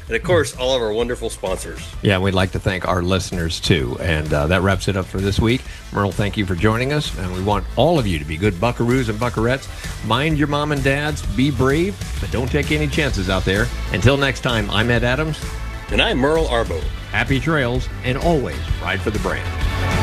And, of course, all of our wonderful sponsors. Yeah, we'd like to thank our listeners, too. And that wraps it up for this week. Merle, thank you for joining us. And we want all of you to be good buckaroos and buckarettes. Mind your mom and dads. Be brave, but don't take any chances out there. Until next time, I'm Ed Adams. And I'm Merle Arbo. Happy trails, and always ride for the brand.